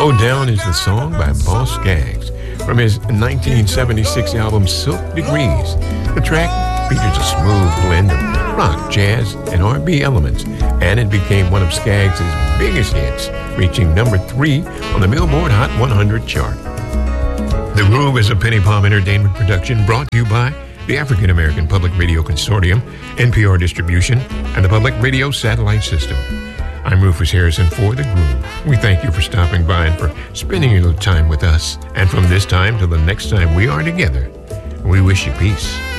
Low Down is the song by Boss Skaggs from his 1976 album Silk Degrees. The track features a smooth blend of rock, jazz, and R&B elements, and it became one of Skaggs' biggest hits, reaching number 3 on the Billboard Hot 100 chart. The Groove is a Penny Palm Entertainment production brought to you by the African American Public Radio Consortium, NPR Distribution, and the Public Radio Satellite System. I'm Rufus Harrison for The Groove. We thank you for stopping by and for spending a little time with us. And from this time till the next time we are together, we wish you peace.